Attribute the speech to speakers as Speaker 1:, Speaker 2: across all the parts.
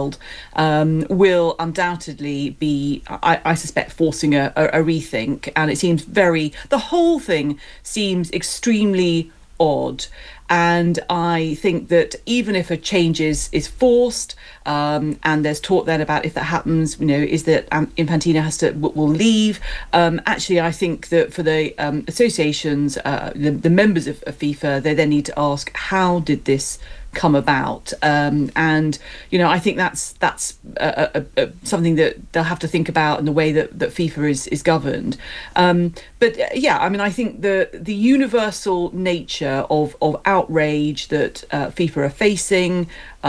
Speaker 1: world will undoubtedly be, I suspect, forcing a rethink. And it seems the whole thing seems extremely odd. And I think that even if a change is forced, and there's talk then about if that happens, is that Infantino will leave. Actually, I think that for the associations, the members of FIFA, they then need to ask, how did this come about? And I think that's something that they'll have to think about in the way that FIFA is governed. But I think the universal nature of outrage that FIFA are facing,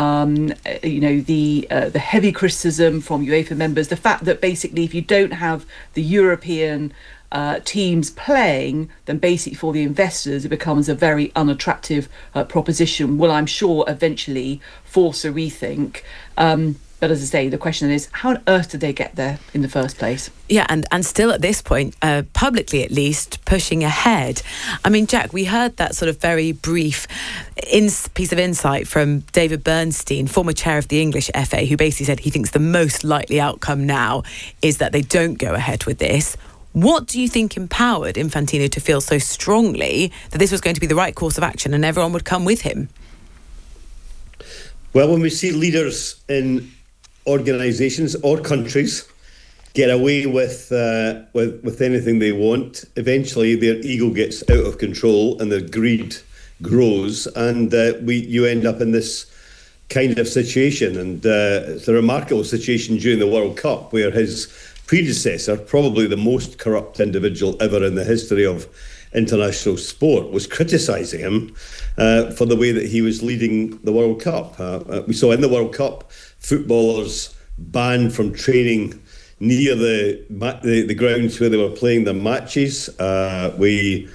Speaker 1: the heavy criticism from UEFA members, the fact that basically if you don't have the European teams playing, then basically for the investors it becomes a very unattractive proposition, will, I'm sure, eventually force a rethink. But as I say, the question is, how on earth did they get there in the first place?
Speaker 2: Yeah, and still at this point, publicly at least, pushing ahead. I mean, Jack, we heard that sort of very brief piece of insight from David Bernstein, former chair of the English FA, who basically said he thinks the most likely outcome now is that they don't go ahead with this. What do you think empowered Infantino to feel so strongly that this was going to be the right course of action and everyone would come with him?
Speaker 3: Well, when we see leaders in organisations or countries get away with anything they want, eventually their ego gets out of control and their greed grows, and you end up in this kind of situation. And it's a remarkable situation during the World Cup, where his predecessor, probably the most corrupt individual ever in the history of international sport, was criticising him for the way that he was leading the World Cup. We saw in the World Cup footballers banned from training near the grounds where they were playing their matches. We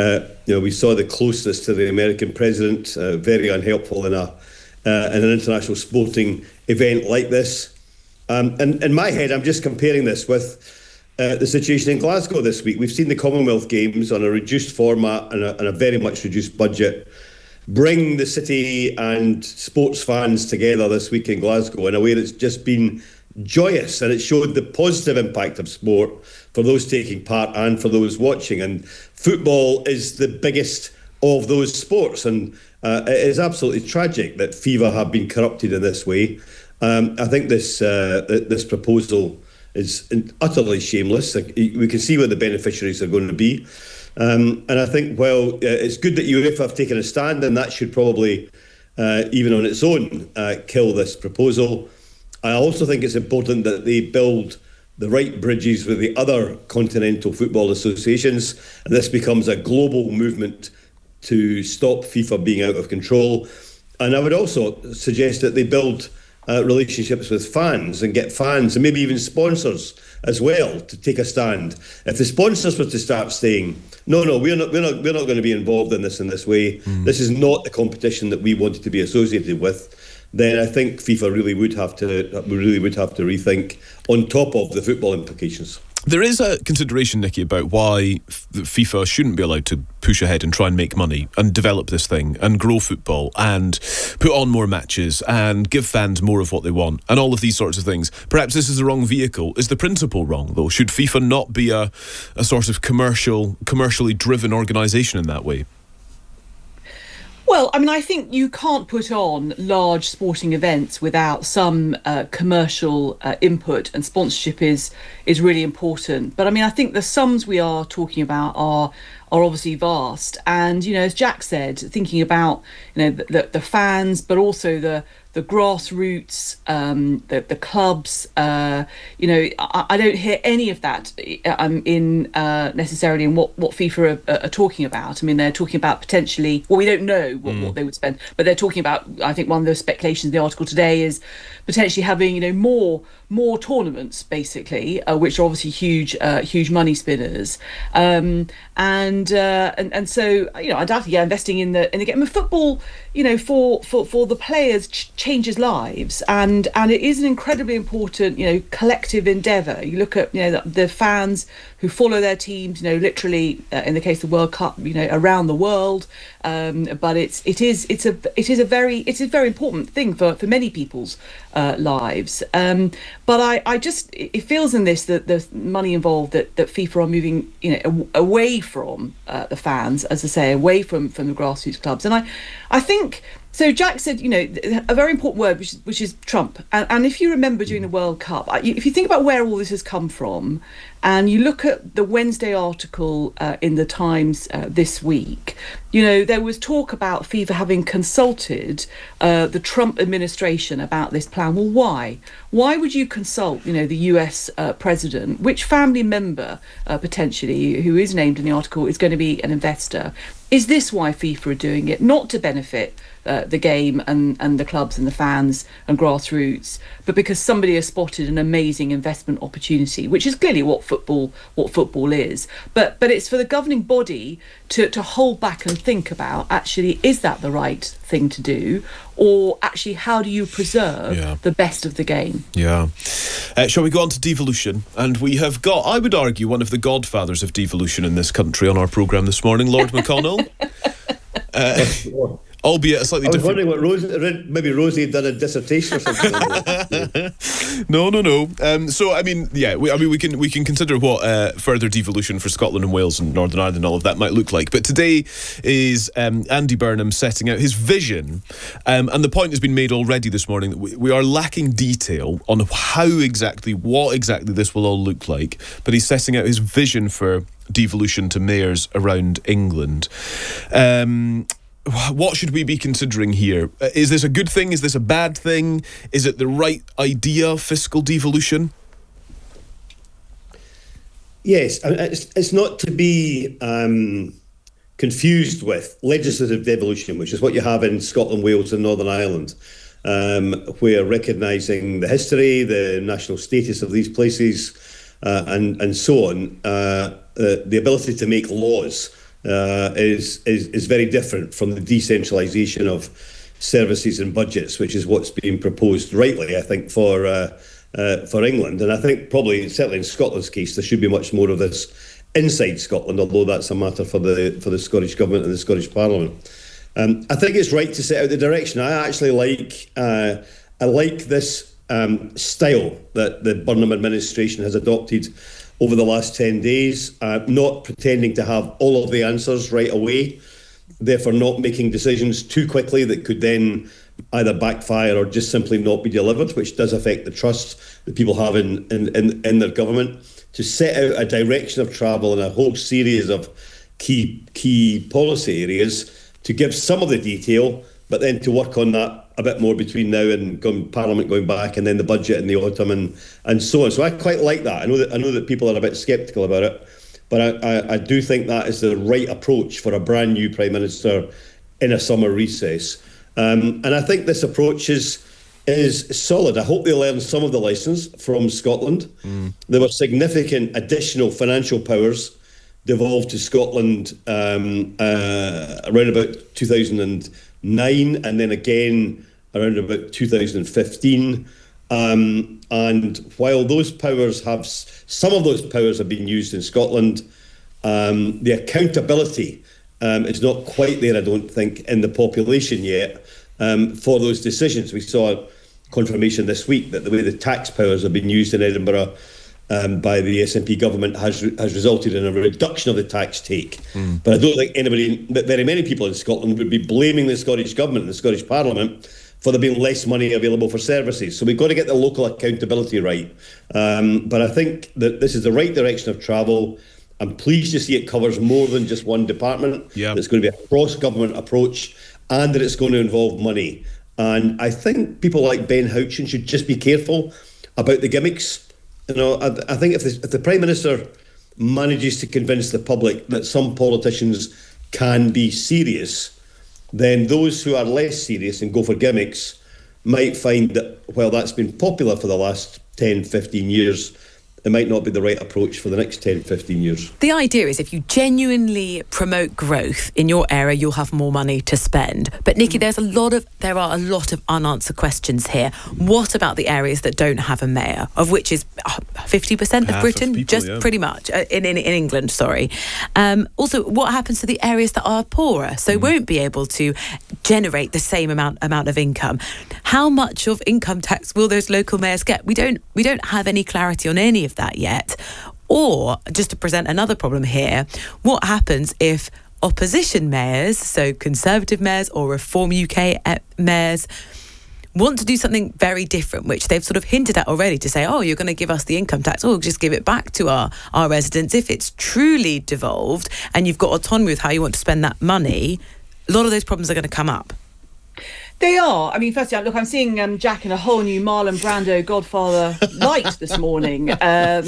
Speaker 3: saw the closeness to the American president, very unhelpful in an international sporting event like this. And in my head, I'm just comparing this with the situation in Glasgow this week. We've seen the Commonwealth Games on a reduced format and a very much reduced budget bring the city and sports fans together this week in Glasgow in a way that's just been joyous, and it showed the positive impact of sport for those taking part and for those watching. And football is the biggest of those sports, and it is absolutely tragic that FIFA have been corrupted in this way. I think this proposal is utterly shameless. We can see where the beneficiaries are going to be. And I think, it's good that UEFA have taken a stand, and that should probably, even on its own, kill this proposal. I also think it's important that they build the right bridges with the other continental football associations, and this becomes a global movement to stop FIFA being out of control. And I would also suggest that they build relationships with fans and get fans and maybe even sponsors as well to take a stand. If the sponsors were to start saying, no, we're not going to be involved in this way. This is not the competition that we wanted to be associated with, then I think FIFA really would have to rethink on top of the football implications.
Speaker 4: There is a consideration, Nicky, about why FIFA shouldn't be allowed to push ahead and try and make money and develop this thing and grow football and put on more matches and give fans more of what they want and all of these sorts of things. Perhaps this is the wrong vehicle. Is the principle wrong, though? Should FIFA not be a sort of commercially driven organisation in that way?
Speaker 1: Well, I mean, I think you can't put on large sporting events without some commercial input, and sponsorship is really important. But I mean, I think the sums we are talking about are obviously vast. And, as Jack said, thinking about, the fans, but also the grassroots, the clubs, I don't hear any of that necessarily in what FIFA are talking about. I mean, they're talking about potentially, we don't know what they would spend, but they're talking about, I think one of the speculations in the article today is potentially having, more tournaments, basically, which are obviously huge money spinners. And so, undoubtedly, investing in the game of football, for the players changes lives, and it is an incredibly important, collective endeavour. You look at, the fans who follow their teams, literally in the case of the World Cup, around the world. But it is a very important thing for many people's lives. But it feels in this that there's money involved, that FIFA are moving, away from the fans, as I say, away from the grassroots clubs. And I think. So Jack said, a very important word, which is Trump. And if you remember during the World Cup, if you think about where all this has come from, and you look at the Wednesday article in the Times this week, there was talk about FIFA having consulted the Trump administration about this plan. Well, why? Why would you consult, the US president? Which family member, potentially, who is named in the article, is going to be an investor? Is this why FIFA are doing it? Not to benefit the game and the clubs and the fans and grassroots, but because somebody has spotted an amazing investment opportunity, which is clearly what football is. But it's for the governing body to hold back and think about, actually, is that the right thing to do? Or actually, how do you preserve the best of the game?
Speaker 4: Yeah. Shall we go on to devolution? And we have got, I would argue, one of the godfathers of devolution in this country on our programme this morning, Lord McConnell. Albeit a slightly different...
Speaker 3: I was wondering what maybe Rosie had done a dissertation or something.
Speaker 4: No. So I mean, we can consider what further devolution for Scotland and Wales and Northern Ireland and all of that might look like. But today is Andy Burnham setting out his vision, and the point has been made already this morning that we are lacking detail on what exactly this will all look like. But he's setting out his vision for devolution to mayors around England. What should we be considering here? Is this a good thing? Is this a bad thing? Is it the right idea, fiscal devolution?
Speaker 3: Yes, it's not to be confused with legislative devolution, which is what you have in Scotland, Wales and Northern Ireland, where recognising the history, the national status of these places and so on, the ability to make laws is very different from the decentralisation of services and budgets, which is what's being proposed rightly, I think, for England. And I think probably, certainly in Scotland's case, there should be much more of this inside Scotland, although that's a matter for the Scottish Government and the Scottish Parliament. I think it's right to set out the direction. I actually like this style that the Burnham administration has adopted over the last 10 days, not pretending to have all of the answers right away, therefore not making decisions too quickly that could then either backfire or just simply not be delivered, which does affect the trust that people have in their government, to set out a direction of travel in a whole series of key policy areas, to give some of the detail, but then to work on that a bit more between now and Parliament going back, and then the budget in the autumn and so on. So I quite like that. I know that people are a bit sceptical about it, but I do think that is the right approach for a brand new Prime Minister in a summer recess. And I think this approach is solid. I hope they learn some of the lessons from Scotland. There were significant additional financial powers devolved to Scotland around about 2009, and then again around about 2015. And while some of those powers have been used in Scotland, the accountability is not quite there, I don't think, in the population yet for those decisions. We saw confirmation this week that the way the tax powers have been used in Edinburgh by the SNP government has resulted in a reduction of the tax take. But I don't think very many people in Scotland would be blaming the Scottish Government and the Scottish Parliament for there being less money available for services. So we've got to get the local accountability right. But I think that this is the right direction of travel. I'm pleased to see it covers more than just one department. Yeah. It's going to be a cross-government approach, and that it's going to involve money. And I think people like Ben Houchen should just be careful about the gimmicks. I think if the Prime Minister manages to convince the public that some politicians can be serious, then those who are less serious and go for gimmicks might find that, well, that's been popular for the last 10, 15 years, it might not be the right approach for the next 10, 15 years.
Speaker 2: The idea is if you genuinely promote growth in your area, you'll have more money to spend. But Nikki, there are a lot of unanswered questions here. What about the areas that don't have a mayor, of which is 50% of Britain, pretty much, in England, sorry. Also, what happens to the areas that are poorer, so won't be able to generate the same amount of income? How much of income tax will those local mayors get? We don't have any clarity on any of that yet. Or, just to present another problem here, what happens if opposition mayors, so Conservative mayors or Reform UK mayors, want to do something very different, which they've sort of hinted at already, to say, oh, you're going to give us the income tax, or just give it back to our residents. If it's truly devolved and you've got autonomy with how you want to spend that money, a lot of those problems are going to come up.
Speaker 1: They are. I mean, firstly, look, I'm seeing Jack in a whole new Marlon Brando Godfather light this morning. And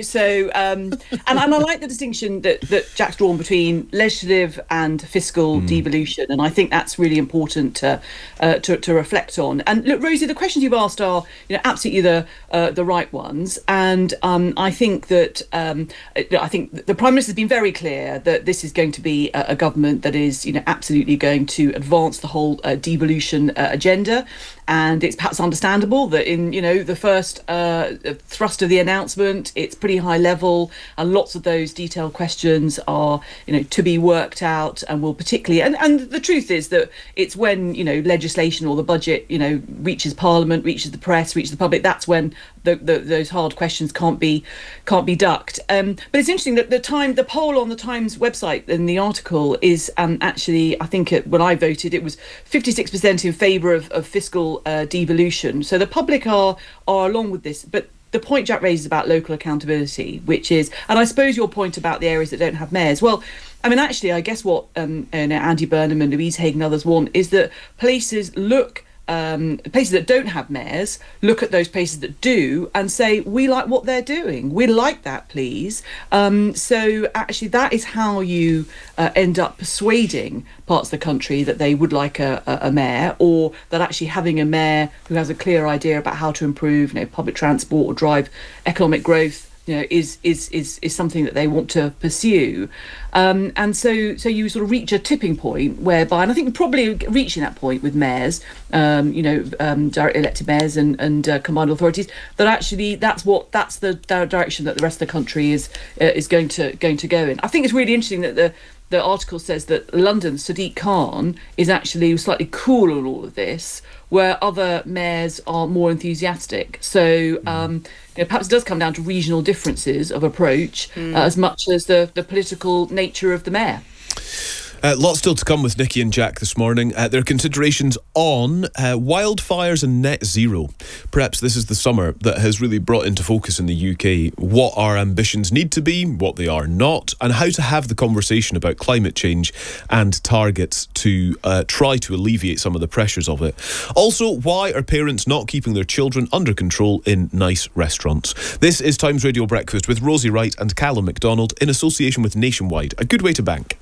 Speaker 1: I like the distinction that Jack's drawn between legislative and fiscal devolution, and I think that's really important to reflect on. And look, Rosie, the questions you've asked are, absolutely the right ones, and I think that the Prime Minister has been very clear that this is going to be a government that is, absolutely going to advance the whole devolution agenda, and it's perhaps understandable that in the first thrust of the announcement, it's pretty high level, and lots of those detailed questions are to be worked out, and will particularly and the truth is that it's when legislation or the budget reaches Parliament, reaches the press, reaches the public, that's when those hard questions can't be ducked. But it's interesting that the poll on the Times website in the article is actually, I think when I voted, it was 56% in favour of fiscal devolution. So the public are along with this. But the point Jack raises about local accountability, which is, and I suppose your point about the areas that don't have mayors, well, I mean, actually, I guess what Andy Burnham and Louise Haig and others want is that places that don't have mayors look at those places that do and say, we like what they're doing, we like that, please. So actually that is how you end up persuading parts of the country that they would like a mayor, or that actually having a mayor who has a clear idea about how to improve public transport or drive economic growth is something that they want to pursue, and so you sort of reach a tipping point whereby, and I think we're probably reaching that point with mayors, directly elected mayors and combined authorities, that actually that's the direction that the rest of the country is going to go in. I think it's really interesting that the article says that London's Sadiq Khan is actually slightly cool on all of this, where other mayors are more enthusiastic. So perhaps it does come down to regional differences of approach as much as the political nature of the mayor.
Speaker 4: Lots still to come with Nikki and Jack this morning. There are considerations on wildfires and net zero. Perhaps this is the summer that has really brought into focus in the UK what our ambitions need to be, what they are not, and how to have the conversation about climate change and targets to try to alleviate some of the pressures of it. Also, why are parents not keeping their children under control in nice restaurants? This is Times Radio Breakfast with Rosie Wright and Callum MacDonald in association with Nationwide, a good way to bank.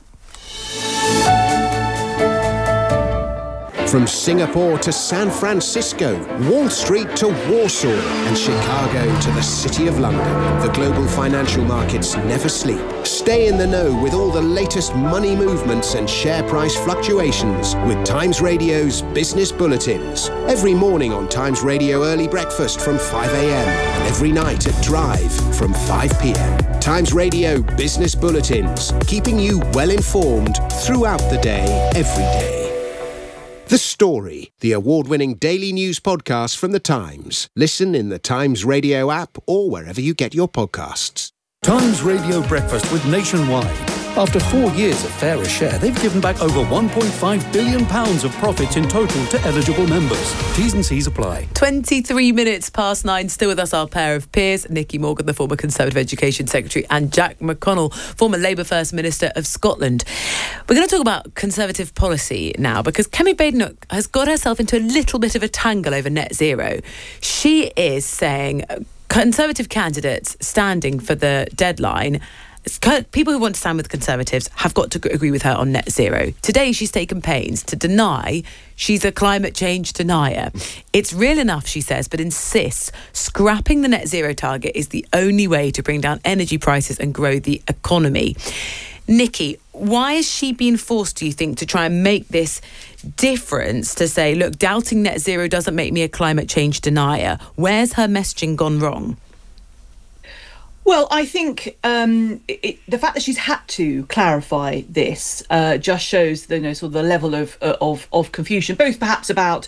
Speaker 5: From Singapore to San Francisco, Wall Street to Warsaw, and Chicago to the City of London, the global financial markets never sleep. Stay in the know with all the latest money movements and share price fluctuations with Times Radio's Business Bulletins. Every morning on Times Radio Early Breakfast from 5 a.m. and every night at Drive from 5 p.m. Times Radio Business Bulletins, keeping you well informed throughout the day, every day. The Story, the award-winning daily news podcast from The Times. Listen in the Times Radio app or wherever you get your podcasts.
Speaker 6: Times Radio Breakfast with Nationwide. After 4 years of fairer share, they've given back over £1.5 billion of profits in total to eligible members. T's and C's apply.
Speaker 2: 23 minutes past 9. Still with us, our pair of peers, Nicky Morgan, the former Conservative Education Secretary, and Jack McConnell, former Labour First Minister of Scotland. We're going to talk about Conservative policy now, because Kemi Badenoch has got herself into a little bit of a tangle over net zero. She is saying Conservative candidates standing for the deadline people who want to stand with the Conservatives have got to agree with her on net zero. Today, she's taken pains to deny she's a climate change denier. It's real enough, she says, but insists scrapping the net zero target is the only way to bring down energy prices and grow the economy. Nikki, why has she been forced, do you think, to try and make this difference to say, look, doubting net zero doesn't make me a climate change denier? Where's her messaging gone wrong?
Speaker 1: Well, I think the fact that she's had to clarify this just shows the sort of the level of confusion, both perhaps about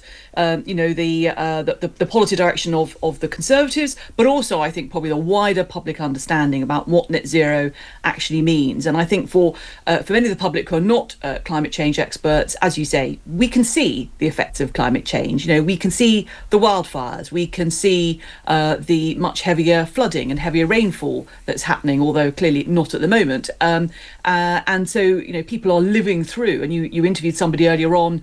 Speaker 1: the policy direction of the Conservatives, but also I think probably the wider public understanding about what net zero actually means. And I think for many of the public who are not climate change experts, as you say, we can see the effects of climate change. We can see the wildfires, we can see the much heavier flooding and heavier rainfall that's happening, although clearly not at the moment. And so, people are living through, and you interviewed somebody earlier on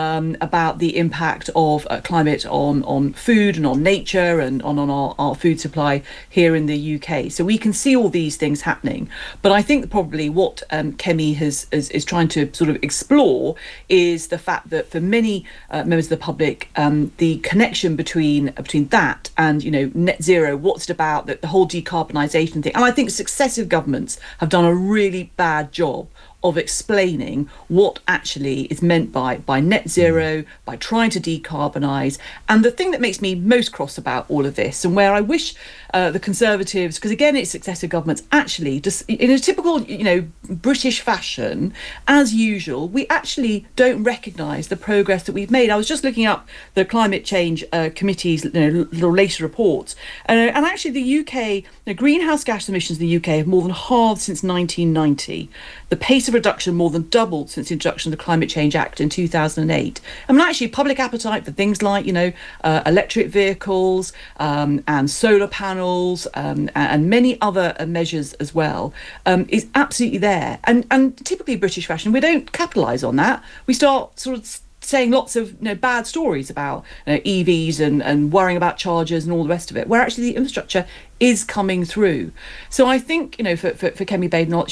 Speaker 1: about the impact of climate on food and on nature and on our food supply here in the UK. So we can see all these things happening. But I think probably what Kemi is trying to sort of explore is the fact that for many members of the public, the connection between that and, net zero, what's it about, the whole decarbonisation thing. And I think successive governments have done a really bad job of explaining what actually is meant by net zero, by trying to decarbonise. And the thing that makes me most cross about all of this, and where I wish the Conservatives, because again it's successive governments, actually just in a typical British fashion, as usual, we actually don't recognise the progress that we've made. I was just looking up the Climate Change Committee's little latest reports, and actually the UK, the greenhouse gas emissions in the UK have more than halved since 1990. The pace of reduction more than doubled since the introduction of the Climate Change Act in 2008. I mean, actually, public appetite for things like, electric vehicles and solar panels and many other measures as well is absolutely there. And typically British fashion, we don't capitalise on that. We start sort of saying lots of bad stories about EVs and worrying about chargers and all the rest of it, where actually the infrastructure is coming through. So I think for Kemi Badenoch,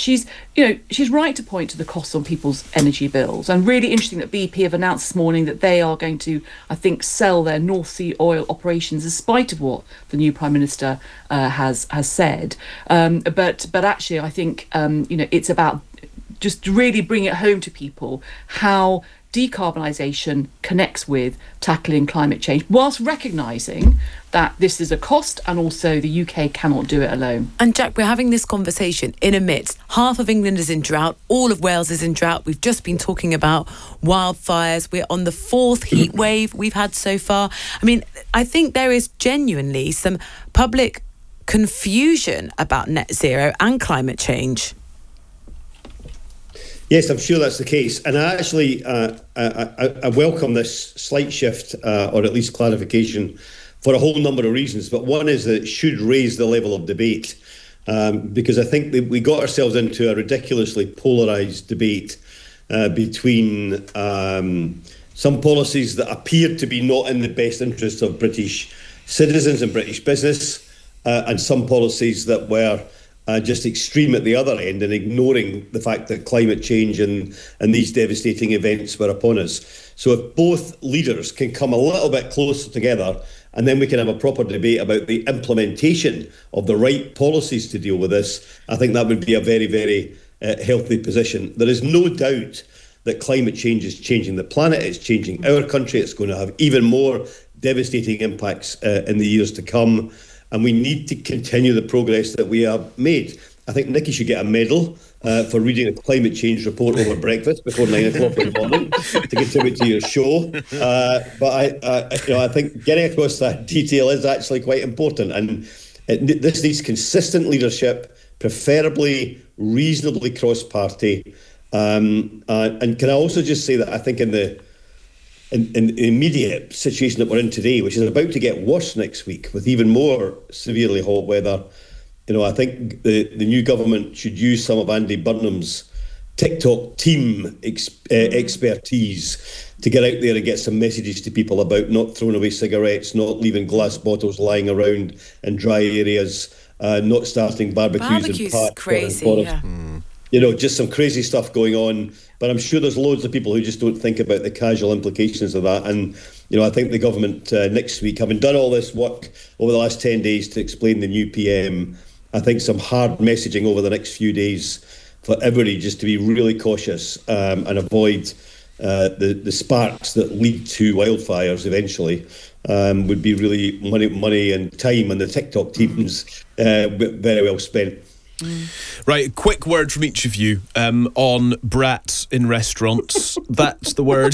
Speaker 1: she's right to point to the costs on people's energy bills. And really interesting that BP have announced this morning that they are going to, I think, sell their North Sea oil operations, in spite of what the new Prime Minister has said. But actually, I think it's about just really bringing it home to people how decarbonisation connects with tackling climate change, whilst recognising that this is a cost and also the UK cannot do it alone.
Speaker 2: And Jack, we're having this conversation in a midst. Half of England is in drought, all of Wales is in drought. We've just been talking about wildfires. We're on the 4th heat wave we've had so far. I mean, I think there is genuinely some public confusion about net zero and climate change.
Speaker 3: Yes, I'm sure that's the case. And I actually I welcome this slight shift or at least clarification for a whole number of reasons. But one is that it should raise the level of debate because I think that we got ourselves into a ridiculously polarised debate between some policies that appeared to be not in the best interests of British citizens and British business and some policies that were just extreme at the other end and ignoring the fact that climate change and these devastating events were upon us. So if both leaders can come a little bit closer together and then we can have a proper debate about the implementation of the right policies to deal with this, I think that would be a very, very healthy position. There is no doubt that climate change is changing the planet, it's changing our country, it's going to have even more devastating impacts in the years to come. And we need to continue the progress that we have made. I think Nikki should get a medal for reading a climate change report over breakfast before 9 o'clock in the morning to contribute to your show. But I think getting across that detail is actually quite important. And this needs consistent leadership, preferably reasonably cross-party. And can I also just say that I think in the immediate situation that we're in today, which is about to get worse next week with even more severely hot weather, I think the new government should use some of Andy Burnham's TikTok team expertise to get out there and get some messages to people about not throwing away cigarettes, not leaving glass bottles lying around in dry areas, not starting barbecues in parks.
Speaker 2: Crazy, yeah.
Speaker 3: You know, just some crazy stuff going on. But I'm sure there's loads of people who just don't think about the casual implications of that. And, you know, I think the government next week, having done all this work over the last 10 days to explain the new PM, I think some hard messaging over the next few days for everybody just to be really cautious and avoid the sparks that lead to wildfires eventually would be really money and time, and the TikTok teams very well spent.
Speaker 4: Right, a quick word from each of you on brats in restaurants. That's the word.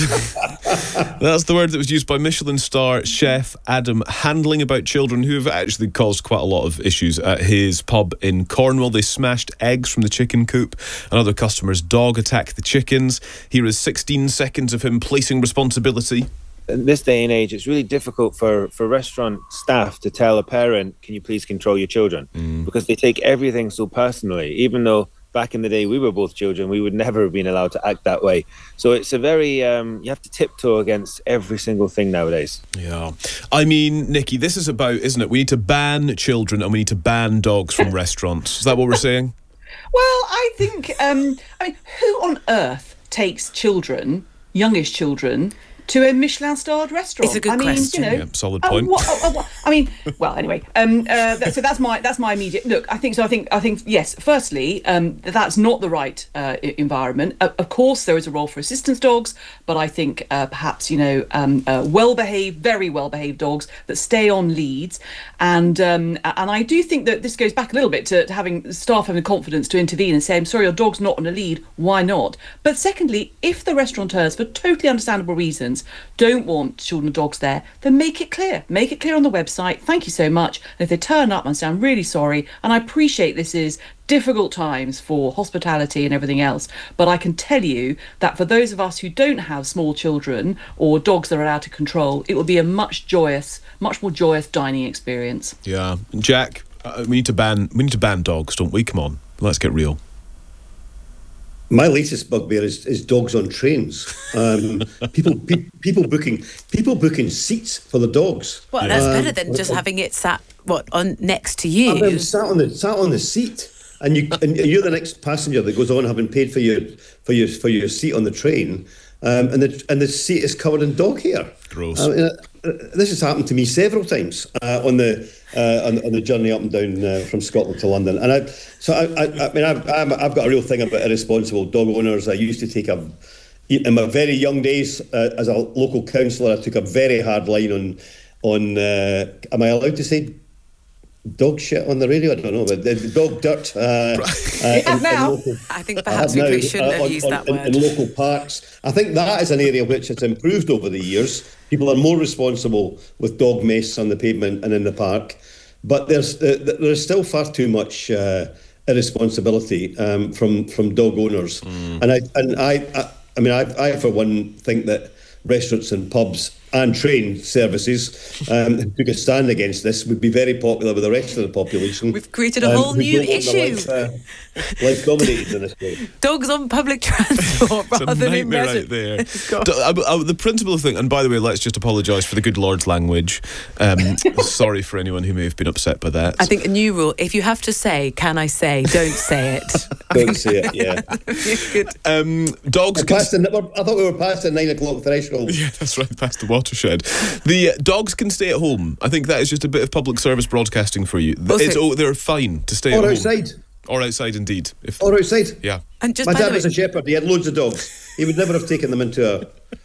Speaker 4: That's the word that was used by Michelin star chef Adam Handling about children who have actually caused quite a lot of issues at his pub in Cornwall. They smashed eggs from the chicken coop. Another customer's dog attacked the chickens. Here is 16 seconds of him placing responsibility.
Speaker 7: In this day and age, it's really difficult for restaurant staff to tell a parent, can you please control your children? Because they take everything so personally. Even though back in the day we were both children, we would never have been allowed to act that way. So it's a very, you have to tiptoe against every single thing nowadays.
Speaker 4: Yeah. I mean, Nikki, this is about, isn't it? We need to ban children and we need to ban dogs from restaurants. Is that what we're saying?
Speaker 1: Well, I think, I mean, who on earth takes children, youngish children, to a Michelin-starred restaurant?
Speaker 2: It's a good question.
Speaker 1: You know,
Speaker 4: yeah, solid point.
Speaker 1: I mean, well, anyway. So that's my immediate look. I think yes. Firstly, that's not the right environment. Of course, there is a role for assistance dogs, but I think perhaps well-behaved, very well-behaved dogs that stay on leads, and I do think that this goes back a little bit to having staff having confidence to intervene and say, I'm sorry, your dog's not on a lead. Why not? But secondly, if the restaurateurs, for totally understandable reasons, don't want children and dogs there, then make it clear on the website. Thank you so much. And if they turn up and say, I'm really sorry, and I appreciate this is difficult times for hospitality and everything else, but I can tell you that for those of us who don't have small children or dogs that are out of control, it will be a much more joyous dining experience.
Speaker 4: Yeah. Jack, we need to ban dogs, don't we? Come on, let's get real.
Speaker 3: My latest bugbear is dogs on trains. People booking seats for the dogs.
Speaker 2: Well, that's better than just having it sat on next to you.
Speaker 3: I mean, sat on the seat, and you're the next passenger that goes on having paid for your seat on the train, and the seat is covered in dog hair.
Speaker 4: Gross.
Speaker 3: This has happened to me several times on the journey up and down from Scotland to London, and I've got a real thing about irresponsible dog owners. I used to take in my very young days as a local councillor, I took a very hard line on am I allowed to say dog shit on the radio? I don't know, but the dog dirt.
Speaker 2: I think perhaps we shouldn't have used that word.
Speaker 3: In local parks. I think that is an area which has improved over the years. People are more responsible with dog mess on the pavement and in the park. But there's still far too much irresponsibility from dog owners. And I for one think that restaurants and pubs and train services who took a stand against this would be very popular with the rest of the population.
Speaker 2: We've created a whole new issue.
Speaker 3: Life dominated in this way.
Speaker 2: Dogs on public transport rather than in
Speaker 4: out there. The principal thing, and by the way, let's just apologise for the good Lord's language. Sorry for anyone who may have been upset by that.
Speaker 2: I think a new rule: if you have to say, "Can I say?" Don't say it.
Speaker 3: Don't say it. Yeah.
Speaker 2: Good.
Speaker 3: Dogs. I thought we were past the 9 o'clock threshold.
Speaker 4: Yeah, that's right, past the watershed. The dogs can stay at home. I think that is just a bit of public service broadcasting for you. They're fine to stay at home. Or outside. Or outside, indeed.
Speaker 3: Or outside.
Speaker 4: Yeah.
Speaker 2: And just
Speaker 3: my dad was a shepherd. He had loads of dogs. He would never have taken them into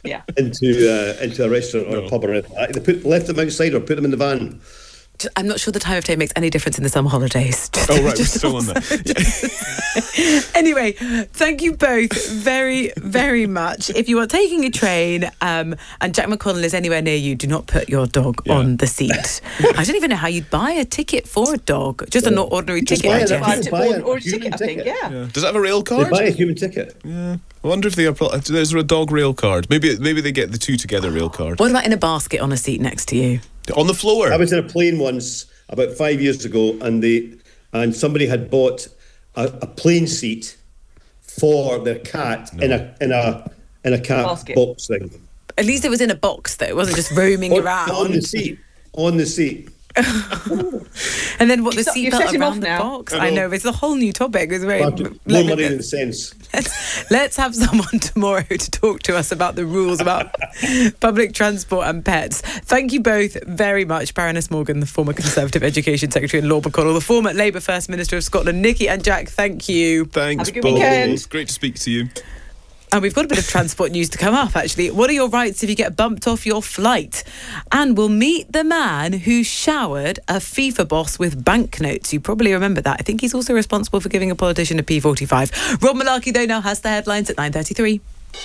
Speaker 3: a restaurant or a pub or anything. They left them outside or put them in the van.
Speaker 2: I'm not sure the time of day makes any difference in the summer holidays.
Speaker 4: We're still on that.
Speaker 2: Anyway, thank you both very, very much. If you are taking a train and Jack McConnell is anywhere near you, do not put your dog on the seat. I don't even know how you'd buy a ticket for a dog. Just an ordinary ticket.
Speaker 1: Buy a ticket, I think, yeah.
Speaker 4: Does it have a rail card?
Speaker 3: They buy a human ticket.
Speaker 4: Yeah. I wonder if there's a dog rail card. Maybe they get the two together rail card.
Speaker 2: What about in a basket on a seat next to you?
Speaker 4: On the floor.
Speaker 3: I was in a plane once about 5 years ago, and somebody had bought a plane seat for their cat in a cat basket. Box thing.
Speaker 2: At least it was in a box, though. It wasn't just roaming around.
Speaker 3: On the seat.
Speaker 2: And then what, the
Speaker 1: You've set
Speaker 2: seatbelt
Speaker 1: him
Speaker 2: around
Speaker 1: off
Speaker 2: the
Speaker 1: now.
Speaker 2: box? I know, it's a whole new topic. It's very...
Speaker 3: More money than sense.
Speaker 2: Let's have someone tomorrow to talk to us about the rules about public transport and pets. Thank you both very much. Baroness Morgan, the former Conservative Education Secretary, and Lord McConnell, the former Labour First Minister of Scotland. Nikki and Jack, thank you.
Speaker 4: Thanks,
Speaker 1: Have a good weekend.
Speaker 4: It's great to speak to you.
Speaker 2: And we've got a bit of transport news to come up, actually. What are your rights if you get bumped off your flight? And we'll meet the man who showered a FIFA boss with banknotes. You probably remember that. I think he's also responsible for giving a politician a P45. Rob Malarkey, though, now has the headlines at 9:33.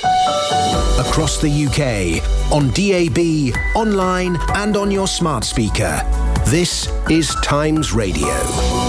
Speaker 5: Across the UK, on DAB, online and on your smart speaker. This is Times Radio.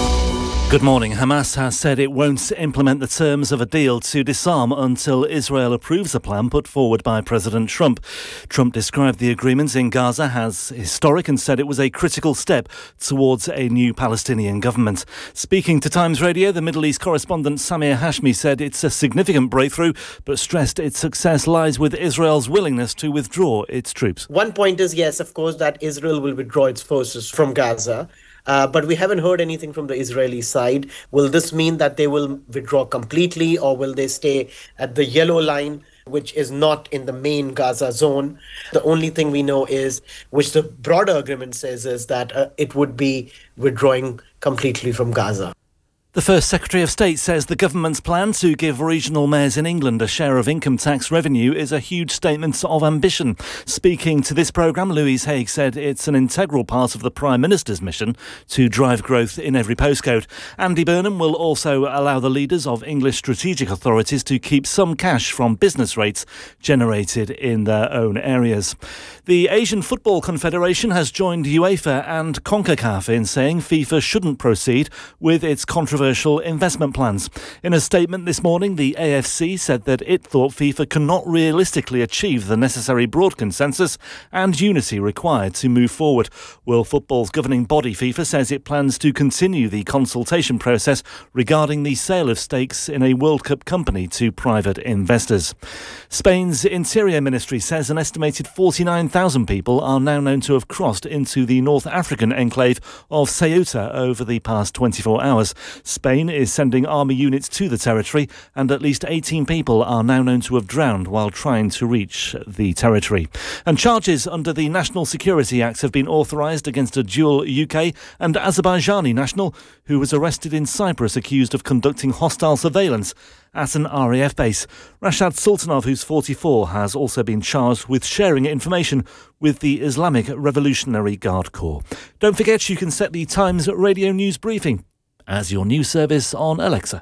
Speaker 8: Good morning. Hamas has said it won't implement the terms of a deal to disarm until Israel approves a plan put forward by President Trump. Trump described the agreement in Gaza as historic and said it was a critical step towards a new Palestinian government. Speaking to Times Radio, the Middle East correspondent Samir Hashmi said it's a significant breakthrough, but stressed its success lies with Israel's willingness to withdraw its troops.
Speaker 9: One point is, yes, of course, that Israel will withdraw its forces from Gaza. But we haven't heard anything from the Israeli side. Will this mean that they will withdraw completely, or will they stay at the yellow line, which is not in the main Gaza zone? The only thing we know is, which the broader agreement says, is that it would be withdrawing completely from Gaza.
Speaker 8: The First Secretary of State says the government's plan to give regional mayors in England a share of income tax revenue is a huge statement of ambition. Speaking to this programme, Louise Haigh said it's an integral part of the Prime Minister's mission to drive growth in every postcode. Andy Burnham will also allow the leaders of English strategic authorities to keep some cash from business rates generated in their own areas. The Asian Football Confederation has joined UEFA and CONCACAF in saying FIFA shouldn't proceed with its controversial investment plans. In a statement this morning, the AFC said that it thought FIFA cannot realistically achieve the necessary broad consensus and unity required to move forward. World Football's governing body, FIFA, says it plans to continue the consultation process regarding the sale of stakes in a World Cup company to private investors. Spain's Interior Ministry says an estimated 49,000 people are now known to have crossed into the North African enclave of Ceuta over the past 24 hours. Spain is sending army units to the territory, and at least 18 people are now known to have drowned while trying to reach the territory. And charges under the National Security Act have been authorised against a dual UK and Azerbaijani national who was arrested in Cyprus accused of conducting hostile surveillance at an RAF base. Rashad Sultanov, who's 44, has also been charged with sharing information with the Islamic Revolutionary Guard Corps. Don't forget you can set the Times Radio News Briefing as your news service on Alexa.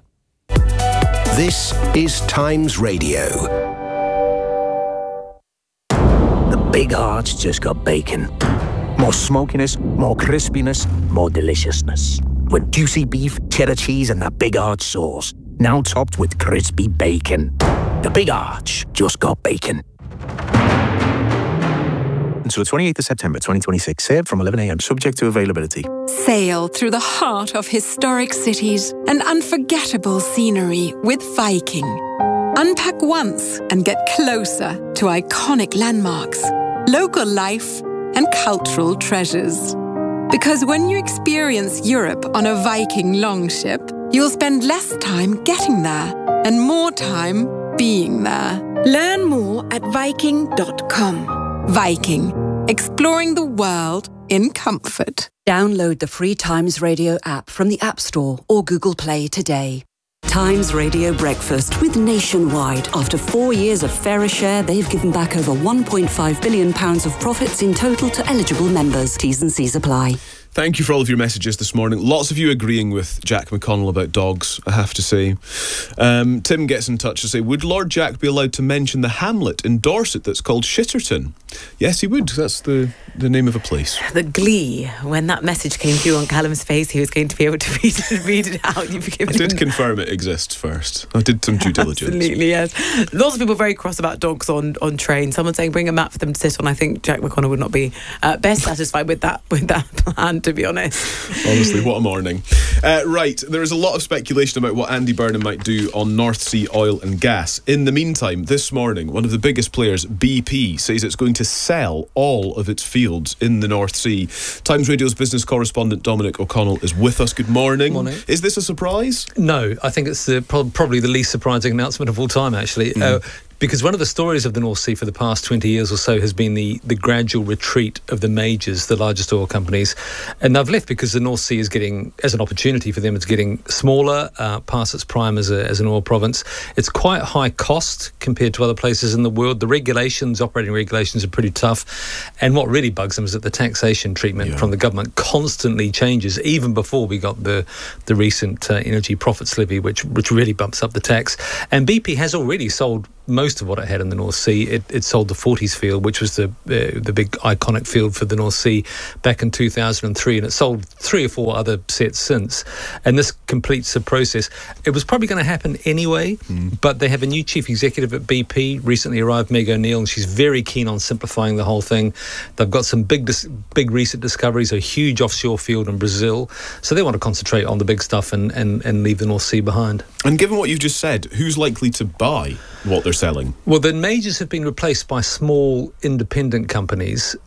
Speaker 5: This is Times Radio.
Speaker 10: The Big Arch just got bacon. More smokiness, more crispiness, more deliciousness. With juicy beef, cheddar cheese and that Big Arch sauce. Now topped with crispy bacon. The Big Arch just got bacon.
Speaker 11: Until the 28th of September 2026, served from 11 a.m, subject to availability.
Speaker 12: Sail through the heart of historic cities and unforgettable scenery with Viking. Unpack once and get closer to iconic landmarks, local life, and cultural treasures. Because when you experience Europe on a Viking longship, you'll spend less time getting there and more time being there. Learn more at Viking.com. Viking, exploring the world in comfort.
Speaker 13: Download the free Times Radio app from the App Store or Google Play today. Times Radio Breakfast with Nationwide. After 4 years of fairer share, they've given back over £1.5 billion of profits in total to eligible members. T's and C's apply.
Speaker 4: Thank you for all of your messages this morning. Lots of you agreeing with Jack McConnell about dogs, I have to say. Tim gets in touch to say, would Lord Jack be allowed to mention the hamlet in Dorset that's called Shitterton? Yes, he would. That's the name of a place.
Speaker 2: The glee when that message came through on Callum's face, he was going to be able to read it out.
Speaker 4: I did confirm it exists first. I did some due diligence.
Speaker 2: Absolutely, yes. Lots of people very cross about dogs on trains. Someone saying bring a mat for them to sit on. I think Jack McConnell would not be best satisfied with that plan, to be honest.
Speaker 4: Honestly, what a morning. Right, there is a lot of speculation about what Andy Burnham might do on North Sea oil and gas. In the meantime, this morning, one of the biggest players, BP, says it's going to sell all of its fields in the North Sea. Times Radio's business correspondent Dominic O'Connell is with us. Good morning.
Speaker 14: Morning.
Speaker 4: Is this a surprise?
Speaker 14: No, I think it's probably the least surprising announcement of all time, actually. Because one of the stories of the North Sea for the past 20 years or so has been the gradual retreat of the majors, the largest oil companies. And they've left because the North Sea is getting, as an opportunity for them, it's getting smaller, past its prime as an oil province. It's quite high cost compared to other places in the world. The regulations, operating regulations, are pretty tough. And what really bugs them is that the taxation treatment from the government constantly changes, even before we got the recent energy profits levy, which really bumps up the tax. And BP has already sold most of what it had in the North Sea. It sold the Forties field, which was the big iconic field for the North Sea back in 2003, and it sold 3 or 4 other sets since. And this completes the process. It was probably going to happen anyway, but they have a new chief executive at BP, recently arrived, Meg O'Neill, and she's very keen on simplifying the whole thing. They've got some big recent discoveries, a huge offshore field in Brazil, so they want to concentrate on the big stuff and leave the North Sea behind.
Speaker 4: And given what you've just said, who's likely to buy what they're selling?
Speaker 14: Well, the majors have been replaced by small independent companies.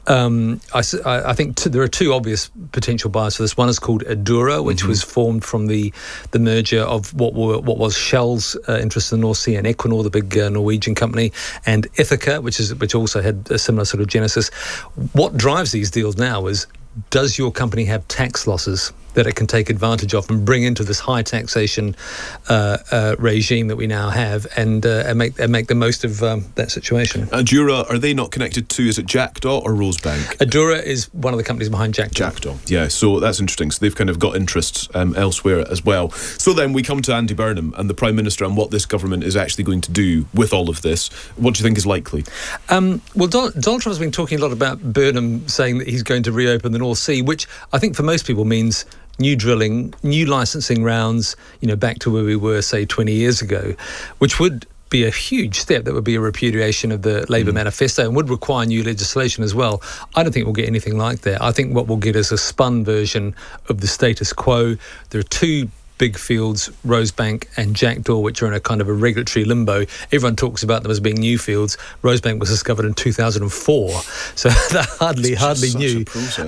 Speaker 14: I think there are 2 obvious potential buyers for this. One is called Adura, which was formed from the merger of what was Shell's interest in the North Sea and Equinor, the big Norwegian company, and Ithaca, which also had a similar sort of genesis. What drives these deals now is, does your company have tax losses that it can take advantage of and bring into this high taxation regime that we now have, and make the most of that situation?
Speaker 4: Adura, are they not connected to, is it Jackdaw or Rosebank?
Speaker 14: Adura is one of the companies behind Jackdaw.
Speaker 4: Yeah, so that's interesting. So they've kind of got interests elsewhere as well. So then we come to Andy Burnham and the Prime Minister and what this government is actually going to do with all of this. What do you think is likely?
Speaker 14: Well, Donald Trump has been talking a lot about Burnham saying that he's going to reopen the North Sea, which I think for most people means new drilling, new licensing rounds, back to where we were, say, 20 years ago, which would be a huge step. That would be a repudiation of the Labour manifesto and would require new legislation as well. I don't think we'll get anything like that. I think what we'll get is a spun version of the status quo. There are 2 big fields, Rosebank and Jackdaw, which are in a kind of a regulatory limbo. Everyone talks about them as being new fields. Rosebank was discovered in 2004, so they're hardly new.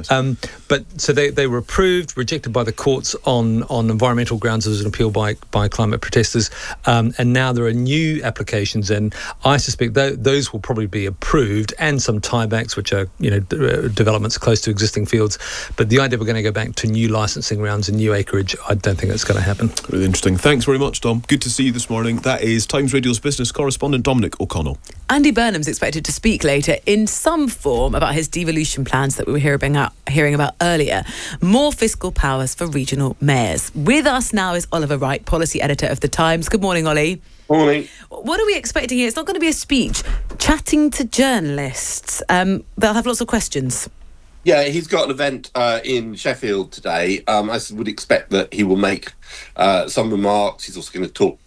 Speaker 14: But so they were approved, rejected by the courts on environmental grounds. There was an appeal by climate protesters, and now there are new applications, and I suspect those will probably be approved, and some tiebacks, which are developments close to existing fields. But the idea we're going to go back to new licensing rounds and new acreage, I don't think that's going to happen.
Speaker 4: Really interesting. Thanks very much, Dom. Good to see you this morning. That is Times Radio's business correspondent Dominic O'Connell.
Speaker 2: Andy Burnham's expected to speak later in some form about his devolution plans that we were hearing about earlier. More fiscal powers for regional mayors. With us now is Oliver Wright, policy editor of The Times. Good morning, Ollie.
Speaker 15: Morning.
Speaker 2: What are we expecting here? It's not going to be a speech. Chatting to journalists. They'll have lots of questions.
Speaker 15: Yeah, he's got an event in Sheffield today. I would expect that he will make some remarks. He's also going to talk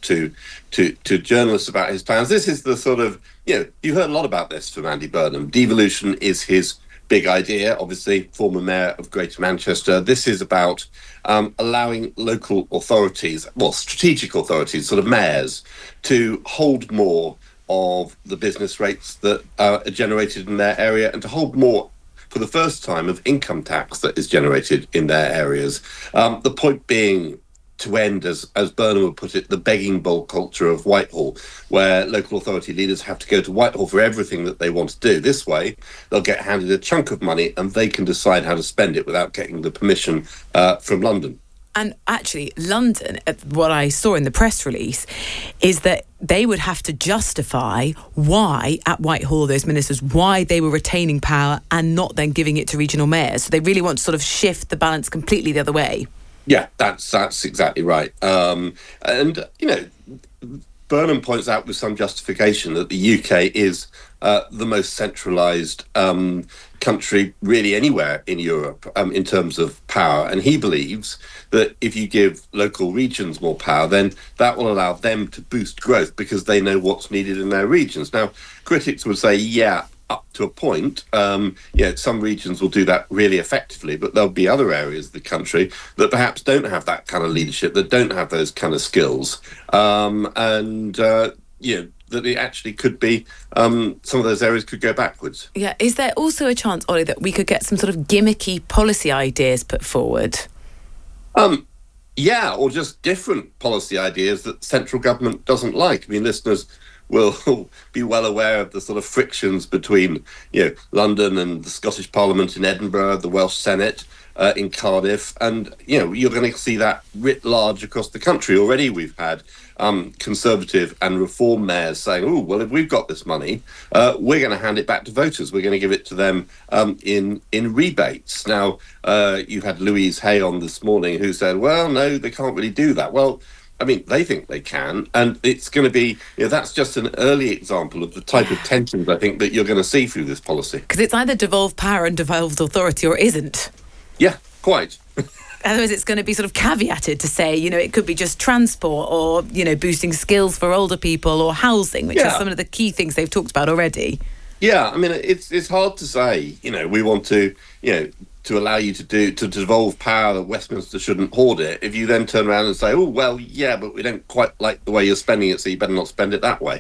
Speaker 15: to journalists about his plans. This is the sort of, you've heard a lot about this from Andy Burnham. Devolution is his big idea, obviously, former mayor of Greater Manchester. This is about allowing local authorities, strategic authorities, sort of mayors, to hold more of the business rates that are generated in their area and to hold more, for the first time, of income tax that is generated in their areas. The point being to end, as Burnham would put it, the begging bowl culture of Whitehall, where local authority leaders have to go to Whitehall for everything that they want to do. This way, they'll get handed a chunk of money and they can decide how to spend it without getting the permission from London.
Speaker 2: And actually, London, what I saw in the press release, is that they would have to justify why, at Whitehall, those ministers, why they were retaining power and not then giving it to regional mayors. So they really want to sort of shift the balance completely the other way.
Speaker 15: Yeah, that's exactly right. And, Burnham points out with some justification that the UK is the most centralised country really anywhere in Europe in terms of power. And he believes that if you give local regions more power, then that will allow them to boost growth because they know what's needed in their regions. Now, critics would say, yeah, up to a point. Some regions will do that really effectively, but there'll be other areas of the country that perhaps don't have that kind of leadership, that don't have those kind of skills, that it actually could be some of those areas could go backwards.
Speaker 2: Yeah, is there also a chance, Ollie, that we could get some sort of gimmicky policy ideas put forward?
Speaker 15: Or just different policy ideas that central government doesn't like. I mean, listeners will be well aware of the sort of frictions between, London and the Scottish Parliament in Edinburgh, the Welsh Senate in Cardiff, and you're going to see that writ large across the country. Already we've had Conservative and Reform mayors saying, "Oh, well, if we've got this money, we're going to hand it back to voters. We're going to give it to them in rebates." Now, you had Louise Hay on this morning who said, "Well, no, they can't really do that." Well, I mean, they think they can, and it's going to be, that's just an early example of the type of tensions I think that you're going to see through this policy.
Speaker 2: Because it's either devolved power and devolved authority or it isn't.
Speaker 15: Yeah, quite.
Speaker 2: Otherwise, it's going to be sort of caveated to say, it could be just transport or, boosting skills for older people or housing, which are some of the key things they've talked about already.
Speaker 15: Yeah, I mean, it's hard to say, we want to, to allow you to devolve power, that Westminster shouldn't hoard it, if you then turn around and say, "Oh, well, yeah, but we don't quite like the way you're spending it, so you better not spend it that way."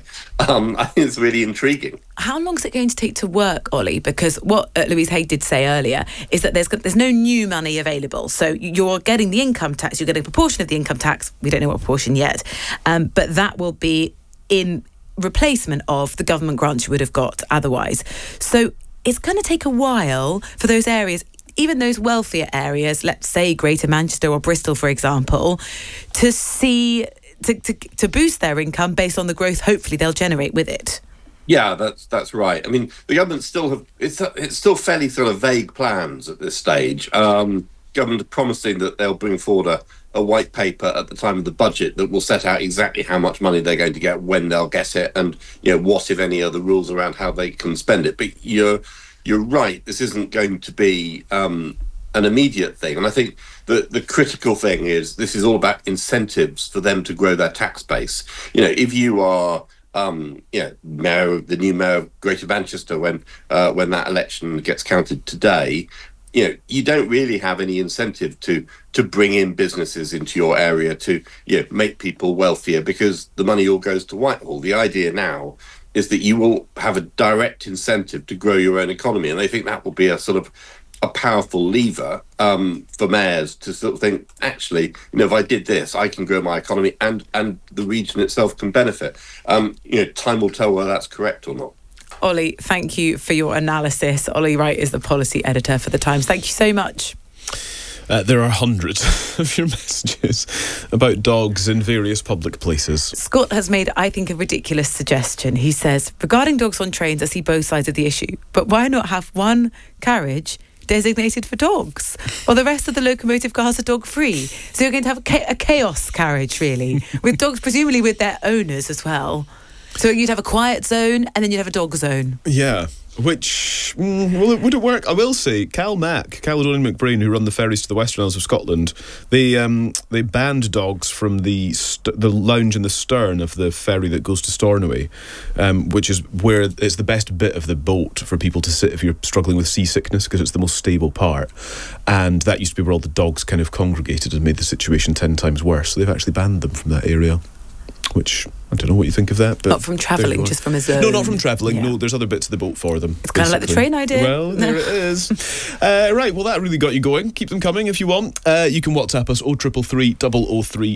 Speaker 15: I think it's really intriguing.
Speaker 2: How long is it going to take to work, Ollie? Because what Louise Hay did say earlier is that there's no new money available. So you're getting the income tax, you're getting a proportion of the income tax, we don't know what proportion yet, but that will be in replacement of the government grants you would have got otherwise. So it's going to take a while for those areas, even those wealthier areas, let's say Greater Manchester or Bristol, for example, to see to boost their income based on the growth hopefully they'll generate with it.
Speaker 15: Yeah, that's right. I mean, the government still have it's still fairly sort of vague plans at this stage. Government promising that they'll bring forward a white paper at the time of the budget that will set out exactly how much money they're going to get, when they'll get it, and what, if any, are the rules around how they can spend it. But you're right, this isn't going to be an immediate thing. And I think the critical thing is this is all about incentives for them to grow their tax base. If you are the new mayor of Greater Manchester, when that election gets counted today, you don't really have any incentive to bring in businesses into your area, to make people wealthier, because the money all goes to Whitehall. The idea now is that you will have a direct incentive to grow your own economy. And they think that will be a sort of a powerful lever for mayors to sort of think, actually, if I did this, I can grow my economy and the region itself can benefit. Time will tell whether that's correct or not.
Speaker 2: Ollie, thank you for your analysis. Ollie Wright is the policy editor for The Times. Thank you so much.
Speaker 4: There are hundreds of your messages about dogs in various public places.
Speaker 2: Scott has made, I think, a ridiculous suggestion. He says, regarding dogs on trains, I see both sides of the issue, but why not have one carriage designated for dogs, while the rest of the locomotive cars are dog-free? So you're going to have a chaos carriage, really, with dogs presumably with their owners as well. So you'd have a quiet zone and then you'd have a dog zone.
Speaker 4: Yeah. Which, would it work? I will say, Caledonian McBrain, who run the ferries to the Western Isles of Scotland, they banned dogs from the lounge in the stern of the ferry that goes to Stornoway, which is where it's the best bit of the boat for people to sit if you're struggling with seasickness, because it's the most stable part. And that used to be where all the dogs kind of congregated and made the situation 10 times worse. So they've actually banned them from that area. Which, I don't know what you think of that. But
Speaker 2: not from travelling, just from a zone.
Speaker 4: No, not from travelling. Yeah. No, there's other bits of the boat for them.
Speaker 2: It's kind of like the train idea.
Speaker 4: Well, there it is. Right, well, that really got you going. Keep them coming if you want. You can WhatsApp us 0333 003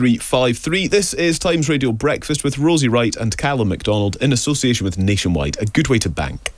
Speaker 4: 2353. This is Times Radio Breakfast with Rosie Wright and Callum MacDonald in association with Nationwide. A good way to bank.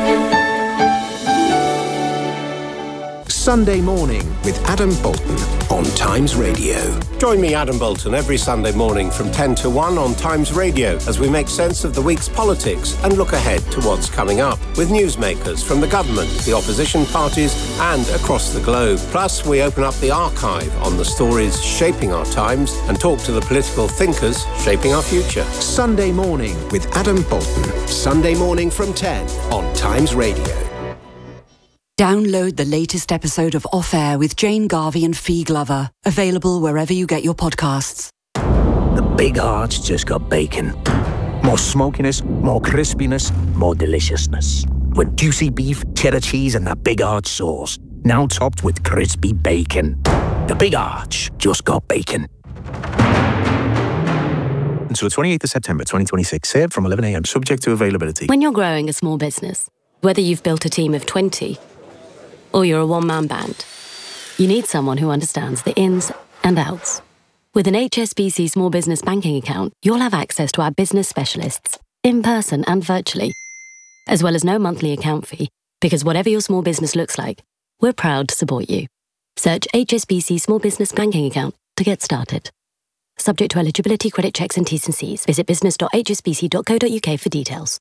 Speaker 5: Sunday Morning with Adam Bolton on Times Radio.
Speaker 16: Join me, Adam Bolton, every Sunday morning from 10 to 1 on Times Radio as we make sense of the week's politics and look ahead to what's coming up with newsmakers from the government, the opposition parties and across the globe. Plus, we open up the archive on the stories shaping our times and talk to the political thinkers shaping our future.
Speaker 5: Sunday Morning with Adam Bolton. Sunday morning from 10 on Times Radio.
Speaker 13: Download the latest episode of Off Air with Jane Garvey and Fee Glover. Available wherever you get your podcasts.
Speaker 10: The big hearts just got bacon. More smokiness, more crispiness, more deliciousness. with juicy beef, cheddar cheese and that Big Arch sauce. Now topped with crispy bacon. The Big Arch just got bacon.
Speaker 11: Until the 28th of September 2026. Served from 11 a.m. subject to availability.
Speaker 17: When you're growing a small business, whether you've built a team of 20 or you're a one-man band, you need someone who understands the ins and outs. With an HSBC Small Business Banking account, you'll have access to our business specialists, in person and virtually, as well as no monthly account fee, because whatever your small business looks like, we're proud to support you. Search HSBC Small Business Banking account to get started. Subject to eligibility, credit checks and T's and C's. Visit business.hsbc.co.uk for details.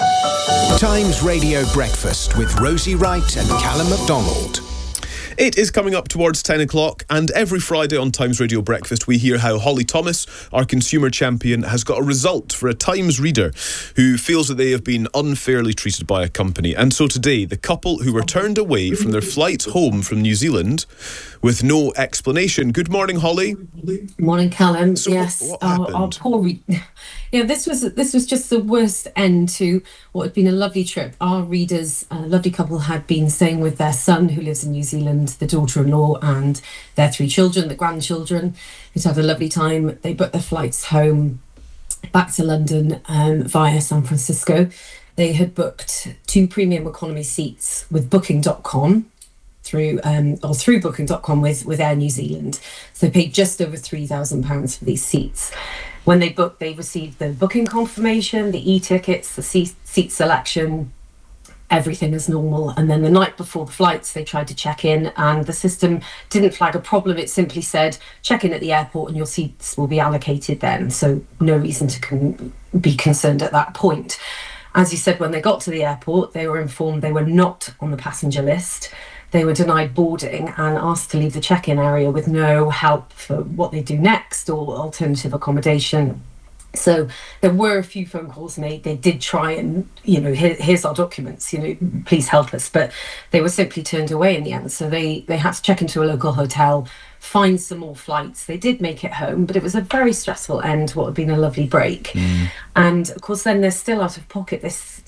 Speaker 5: Times Radio Breakfast with Rosie Wright and Callum MacDonald.
Speaker 4: It is coming up towards 10 o'clock, and every Friday on Times Radio Breakfast we hear how Holly Thomas, our consumer champion, has got a result for a Times reader who feels that they have been unfairly treated by a company. And so today, the couple who were turned away from their flight home from New Zealand with no explanation. Good morning, Holly.
Speaker 18: Good morning, Callum.
Speaker 4: So
Speaker 18: yes,
Speaker 4: what
Speaker 18: our poor yeah, this was just the worst end to what had been a lovely trip. Our readers, a lovely couple, had been staying with their son who lives in New Zealand, the daughter-in-law and their 3 children, the grandchildren. They'd had a lovely time. They booked their flights home back to London via San Francisco. They had booked 2 premium economy seats with Booking.com through Booking.com with Air New Zealand. So they paid just over £3,000 for these seats. When they booked, they received the booking confirmation, the e-tickets, the seat selection, everything as normal. And then the night before the flights, they tried to check in and the system didn't flag a problem. It simply said, check in at the airport and your seats will be allocated then. So no reason to be concerned at that point. As you said, when they got to the airport, they were informed they were not on the passenger list. They were denied boarding and asked to leave the check-in area with no help for what they do next or alternative accommodation. So there were a few phone calls made. They did try and, here's our documents, please help us. But they were simply turned away in the end. So they had to check into a local hotel, find some more flights. They did make it home, but it was a very stressful end to what had been a lovely break. And of course, then they're still out of pocket this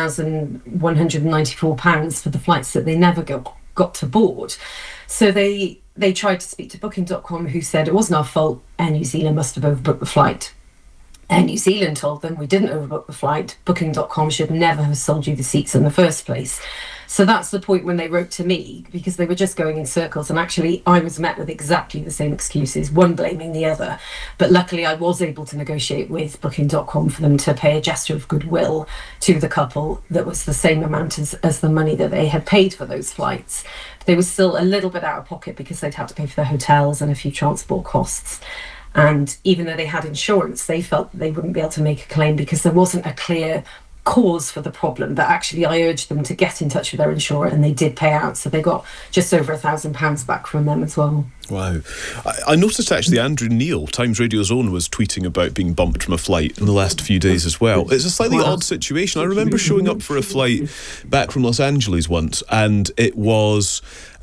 Speaker 18: £3,194 for the flights that they never got to board. So they tried to speak to Booking.com, who said it wasn't our fault. Air New Zealand must have overbooked the flight. Air New Zealand told them we didn't overbook the flight. Booking.com should never have sold you the seats in the first place. So that's the point when they wrote to me, because they were just going in circles. And actually, I was met with exactly the same excuses, one blaming the other. But luckily, I was able to negotiate with Booking.com for them to pay a gesture of goodwill to the couple that was the same amount as the money that they had paid for those flights. But they were still a little bit out of pocket because they'd had to pay for their hotels and a few transport costs. And even though they had insurance, they felt they wouldn't be able to make a claim because there wasn't a clear cause for the problem. But actually, I urged them to get in touch with their insurer and they did pay out. So they got just over £1,000 back from them as well.
Speaker 4: Wow. I noticed actually Andrew Neil, Times Radio's own, was tweeting about being bumped from a flight in the last few days as well. It's a slightly odd situation. I remember showing up for a flight back from Los Angeles once, and it was...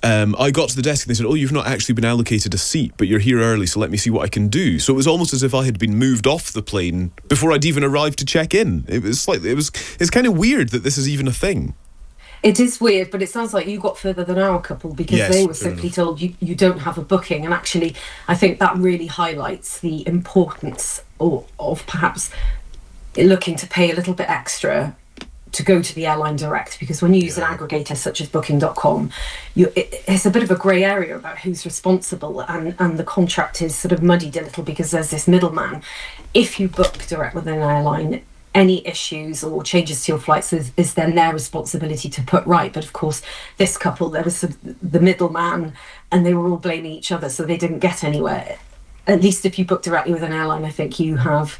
Speaker 4: I got to the desk and they said, oh, you've not actually been allocated a seat, but you're here early, so let me see what I can do. So it was almost as if I had been moved off the plane before I'd even arrived to check in. It's kind of weird that this is even a thing.
Speaker 18: It is weird, but it sounds like you got further than our couple because they were simply told you don't have a booking. And actually, I think that really highlights the importance of perhaps looking to pay a little bit extra to go to the airline direct, because when you use an aggregator such as Booking.com, it's a bit of a grey area about who's responsible, and the contract is sort of muddied a little because there's this middleman. If you book direct with an airline, any issues or changes to your flights is then their responsibility to put right. But of course, this couple, there was the middleman and they were all blaming each other, so they didn't get anywhere. At least if you book directly with an airline, I think you have...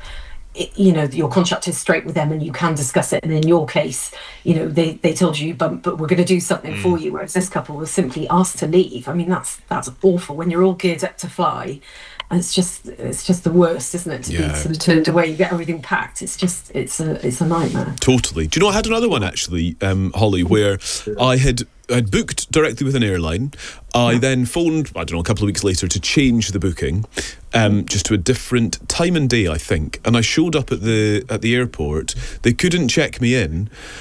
Speaker 18: your contract is straight with them and you can discuss it. And in your case, they told you, but we're going to do something for you. Whereas this couple was simply asked to leave. I mean, that's awful when you're all geared up to fly. And it's just the worst, isn't it? To be sort of turned away, you get everything packed. It's a nightmare.
Speaker 4: Totally. Do you know, I had another one actually, Holly, where I'd booked directly with an airline. I then phoned, a couple of weeks later to change the booking, just to a different time and day, I think. And I showed up at the airport. They couldn't check me in.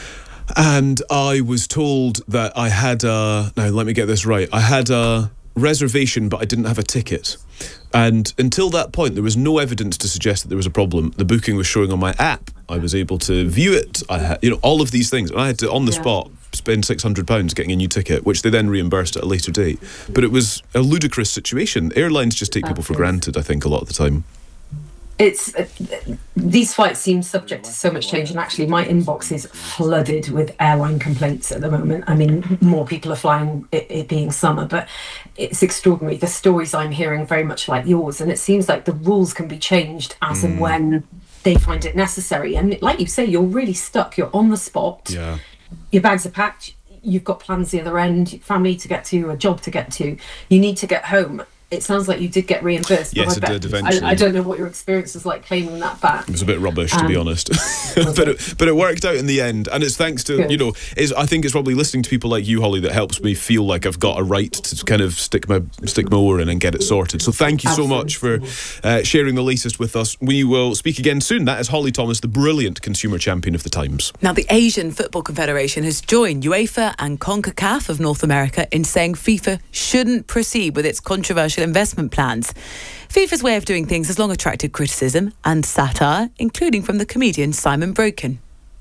Speaker 4: and I was told that I had now let me get this right, I had a reservation but I didn't have a ticket. And until that point, there was no evidence to suggest that there was a problem. The booking was showing on my app. I was able to view it. I had, all of these things. And I had to, on the spot, spend £600 getting a new ticket, which they then reimbursed at a later date. But it was a ludicrous situation. Airlines just take people for granted, I think, a lot of the time.
Speaker 18: It's these flights seem subject to so much change, and actually my inbox is flooded with airline complaints at the moment. I mean, more people are flying, it being summer, but it's extraordinary. The stories I'm hearing very much like yours, and it seems like the rules can be changed as and when they find it necessary. And like you say, you're really stuck. You're on the spot. Yeah. Your bags are packed. You've got plans the other end, family to get to, a job to get to. You need to get home. It sounds like you did get reimbursed.
Speaker 4: Yes, it did eventually.
Speaker 18: I don't know what your experience was like claiming that back.
Speaker 4: It was a bit rubbish, to be honest. but it worked out in the end. And it's thanks to, I think it's probably listening to people like you, Holly, that helps me feel like I've got a right to kind of stick my oar in and get it sorted. So thank you so much for sharing the latest with us. We will speak again soon. That is Holly Thomas, the brilliant consumer champion of the Times.
Speaker 2: Now, the Asian Football Confederation has joined UEFA and CONCACAF of North America in saying FIFA shouldn't proceed with its controversial investment plans. FIFA's way of doing things has long attracted criticism and satire, including from the comedian Simon Broken.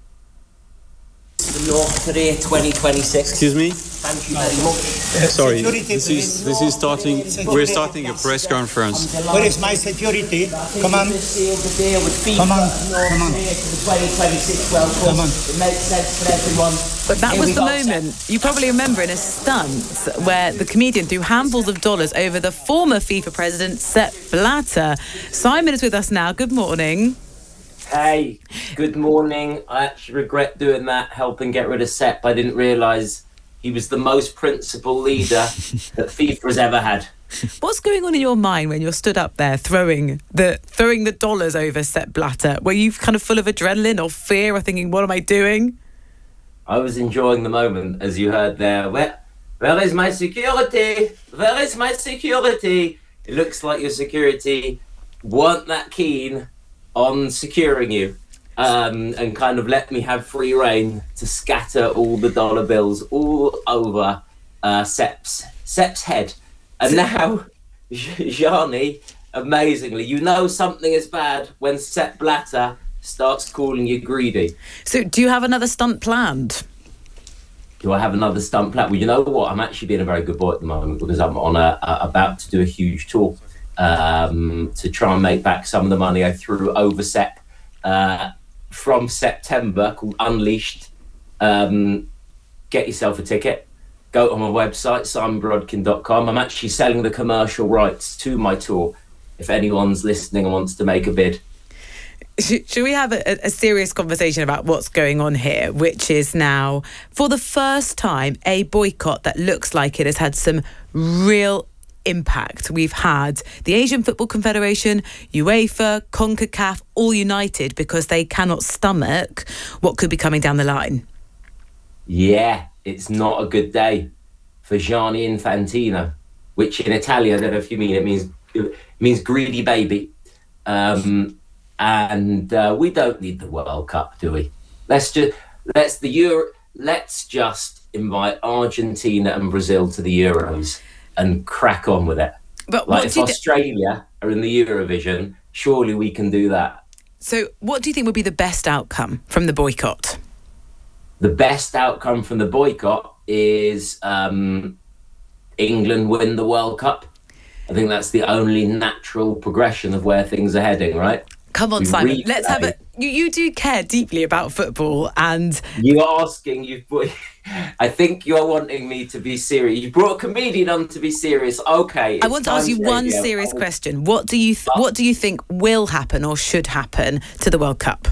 Speaker 19: The North Korea 2026.
Speaker 20: Excuse me?
Speaker 19: Thank you very much.
Speaker 20: Sorry, this is starting. We're starting a press conference.
Speaker 21: Where is my security? Come on. Come on. Come on. Come on.
Speaker 19: It makes sense for everyone.
Speaker 2: But that was the moment, you probably remember, in a stunt where the comedian threw handfuls of dollars over the former FIFA president, Sepp Blatter. Simon is with us now. Good morning.
Speaker 19: Hey, good morning. I actually regret doing that, helping get rid of Sepp. I didn't realise he was the most principled leader that FIFA has ever had.
Speaker 2: What's going on in your mind when you're stood up there throwing the dollars over Sepp Blatter? Were you kind of full of adrenaline or fear or thinking, what am I doing?
Speaker 19: I was enjoying the moment, as you heard there. Where is my security? Where is my security? It looks like your security weren't that keen on securing you and kind of let me have free reign to scatter all the dollar bills all over Sepp's head. And now, Gianni, amazingly, something is bad when Sepp Blatter starts calling you greedy.
Speaker 2: So do you have another stunt planned?
Speaker 19: Do I have another stunt planned? Well, you know what? I'm actually being a very good boy at the moment because I'm on about to do a huge tour to try and make back some of the money I threw over Sepp from September, called Unleashed. Get yourself a ticket. Go on my website, simonbrodkin.com. I'm actually selling the commercial rights to my tour if anyone's listening and wants to make a bid.
Speaker 2: Should we have a serious conversation about what's going on here, which is now, for the first time, a boycott that looks like it has had some real impact. We've had the Asian Football Confederation, UEFA, CONCACAF, all united because they cannot stomach what could be coming down the line.
Speaker 19: Yeah, it's not a good day for Gianni Infantino, which in Italian, I don't know if you mean it means greedy baby. And we don't need the World Cup, do we? Let's just invite Argentina and Brazil to the Euros and crack on with it.
Speaker 2: But
Speaker 19: if Australia are in the Eurovision, surely we can do that.
Speaker 2: So what do you think would be the best outcome from the boycott?
Speaker 19: The best outcome from the boycott is England win the World Cup. I think that's the only natural progression of where things are heading, right?
Speaker 2: Come on, Simon. Let's have it. You do care deeply about football, and
Speaker 19: you're asking. I think you're wanting me to be serious. You brought a comedian on to be serious. Okay.
Speaker 2: I want to ask you one serious question. What do you think will happen or should happen to the World Cup?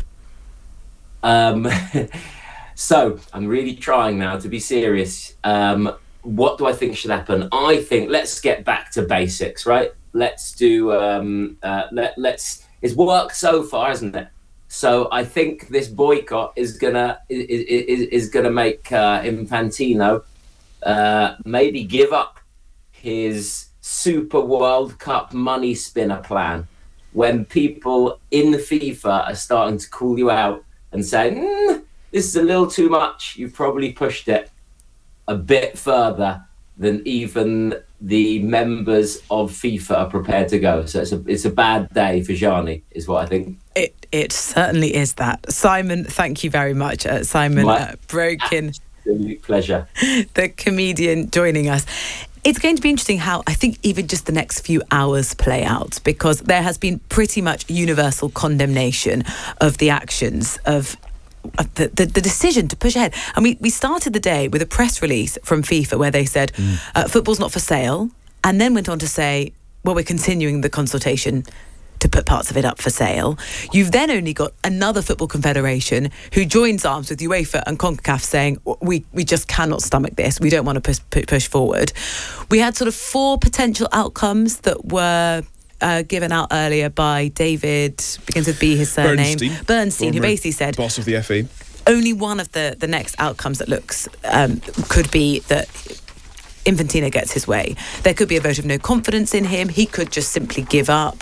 Speaker 19: So I'm really trying now to be serious. What do I think should happen? I think let's get back to basics, right? Let's do. It's worked so far, hasn't it? So I think this boycott is gonna make Infantino maybe give up his Super World Cup money spinner plan. When people in the FIFA are starting to call you out and saying, this is a little too much. You've probably pushed it a bit further than even the members of FIFA are prepared to go. So it's a bad day for Gianni, is what I think.
Speaker 2: It certainly is that. Simon, thank you very much. Simon Brokin.
Speaker 19: Absolute pleasure.
Speaker 2: The comedian joining us. It's going to be interesting how I think even just the next few hours play out, because there has been pretty much universal condemnation of the actions of the decision to push ahead. And we started the day with a press release from FIFA where they said football's not for sale, and then went on to say, well, we're continuing the consultation to put parts of it up for sale. You've then only got another football confederation who joins arms with UEFA and CONCACAF saying, we just cannot stomach this. We don't want to push forward. We had sort of 4 potential outcomes that were given out earlier by David, begins with B, his surname. Bernstein, who basically said,
Speaker 4: boss of the FA.
Speaker 2: Only one of the next outcomes that looks could be that Infantino gets his way. There could be a vote of no confidence in him. He could just simply give up.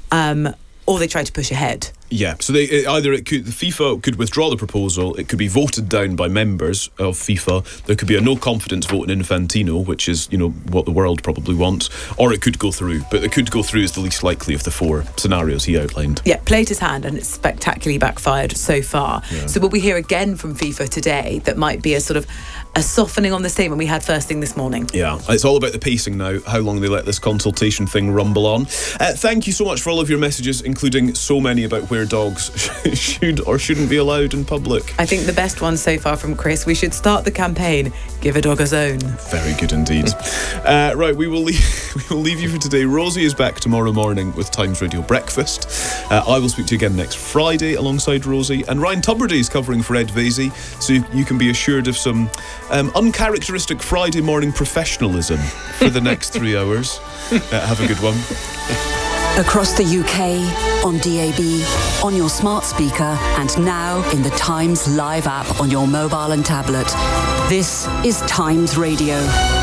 Speaker 2: Or they try to push ahead. Yeah, so the FIFA could withdraw the proposal, it could be voted down by members of FIFA, there could be a no confidence vote in Infantino, which is, what the world probably wants, or it could go through. But it could go through is the least likely of the 4 scenarios he outlined. Yeah, played his hand and it's spectacularly backfired so far. Yeah. So will we hear again from FIFA today that might be a sort of a softening on the statement we had first thing this morning? Yeah, it's all about the pacing now, how long they let this consultation thing rumble on. Thank you so much for all of your messages, including so many about where dogs should or shouldn't be allowed in public. I think the best one so far from Chris, we should start the campaign, give a dog a zone. Very good indeed. Right, we will leave you for today. Rosie is back tomorrow morning with Times Radio Breakfast. I will speak to you again next Friday alongside Rosie, and Ryan Tubridy is covering for Ed Vasey, so you can be assured of some uncharacteristic Friday morning professionalism for the next 3 hours. Have a good one.
Speaker 13: Across the UK, on DAB, on your smart speaker, and now in the Times Live app on your mobile and tablet. This is Times Radio.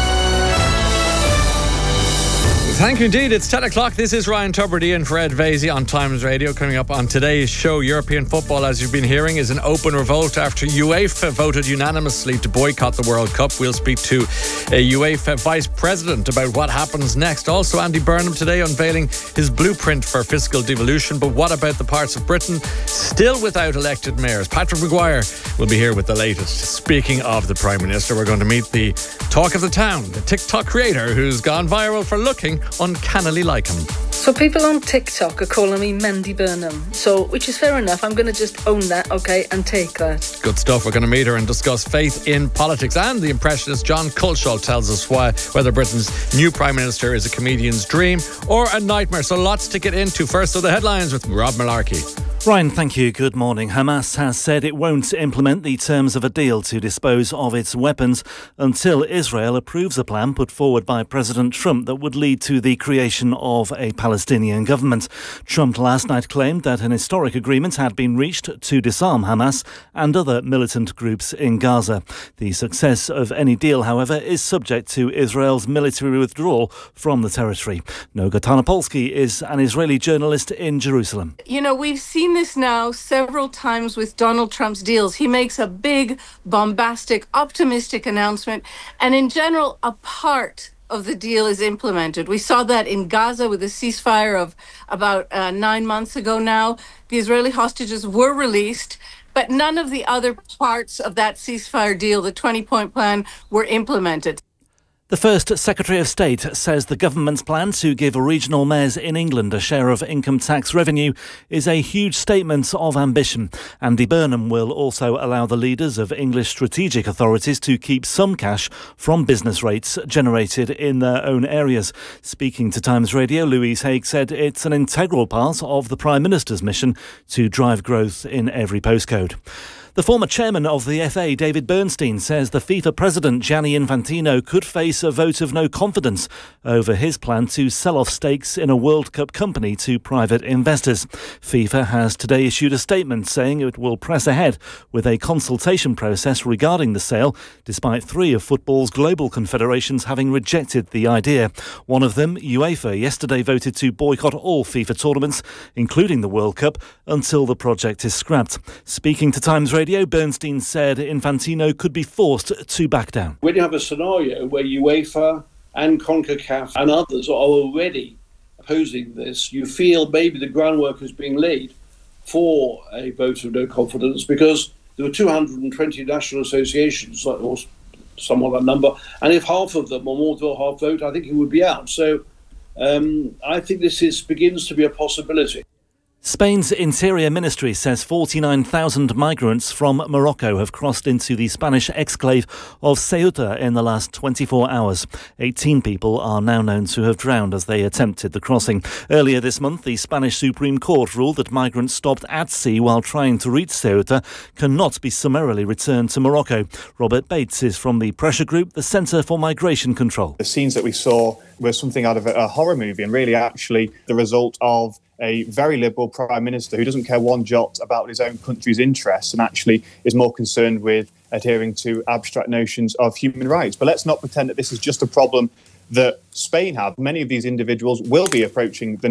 Speaker 14: Thank you indeed. It's 10 o'clock. This is Ryan Tubridy and Ed Vasey on Times Radio. Coming up on today's show, European football, as you've been hearing, is an open revolt after UEFA voted unanimously to boycott the World Cup. We'll speak to a UEFA vice president about what happens next. Also, Andy Burnham today unveiling his blueprint for fiscal devolution. But what about the parts of Britain still without elected mayors? Patrick Maguire will be here with the latest. Speaking of the Prime Minister, we're going to meet the talk of the town, the TikTok creator who's gone viral for looking uncannily like him.
Speaker 6: So people on TikTok are calling me Mandy Burnham, which is fair enough. I'm going to just own that, okay, and take that.
Speaker 14: Good stuff. We're going to meet her and discuss faith in politics. And the impressionist John Culshaw tells us whether Britain's new Prime Minister is a comedian's dream or a nightmare. So lots to get into. First are the headlines with Rob Malarkey.
Speaker 8: Ryan, thank you. Good morning. Hamas has said it won't implement the terms of a deal to dispose of its weapons until Israel approves a plan put forward by President Trump that would lead to the creation of a Palestinian government. Trump last night claimed that an historic agreement had been reached to disarm Hamas and other militant groups in Gaza. The success of any deal, however, is subject to Israel's military withdrawal from the territory. Noga Tarnopolsky is an Israeli journalist in Jerusalem.
Speaker 22: We've seen this now several times with Donald Trump's deals. He makes a big, bombastic, optimistic announcement, and in general, a part of the deal is implemented. We saw that in Gaza with a ceasefire of about 9 months ago now. The Israeli hostages were released, but none of the other parts of that ceasefire deal, the 20-point plan, were implemented.
Speaker 8: The First Secretary of State says the government's plan to give regional mayors in England a share of income tax revenue is a huge statement of ambition. Andy Burnham will also allow the leaders of English strategic authorities to keep some cash from business rates generated in their own areas. Speaking to Times Radio, Louise Haigh said it's an integral part of the Prime Minister's mission to drive growth in every postcode. The former chairman of the FA, David Bernstein, says the FIFA president, Gianni Infantino, could face a vote of no confidence over his plan to sell off stakes in a World Cup company to private investors. FIFA has today issued a statement saying it will press ahead with a consultation process regarding the sale, despite 3 of football's global confederations having rejected the idea. One of them, UEFA, yesterday voted to boycott all FIFA tournaments, including the World Cup, until the project is scrapped. Speaking to Times Radio Radio, Bernstein said Infantino could be forced to back down.
Speaker 3: When you have a scenario where UEFA and CONCACAF and others are already opposing this, you feel maybe the groundwork is being laid for a vote of no confidence, because there were 220 national associations, or somewhat that number, and if half of them or more than half vote, I think he would be out. So I think this begins to be a possibility.
Speaker 8: Spain's Interior Ministry says 49,000 migrants from Morocco have crossed into the Spanish exclave of Ceuta in the last 24 hours. 18 people are now known to have drowned as they attempted the crossing. Earlier this month, the Spanish Supreme Court ruled that migrants stopped at sea while trying to reach Ceuta cannot be summarily returned to Morocco. Robert Bates is from the pressure group, the Centre for Migration Control.
Speaker 7: The scenes that we saw were something out of a horror movie, and really actually the result of a very liberal Prime Minister who doesn't care one jot about his own country's interests and actually is more concerned with adhering to abstract notions of human rights. But let's not pretend that this is just a problem that Spain had. Many of these individuals will be approaching the